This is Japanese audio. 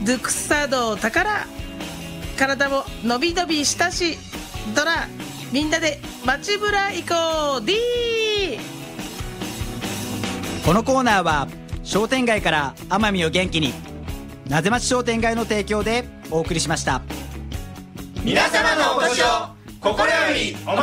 ドゥクサド宝、体ものびのびしたしドラ、みんなで街ブラ行こう D。 このコーナーは商店街から奄美を元気に、なぜ町商店街の提供でお送りしました。 皆様のお越しを心よりお待ち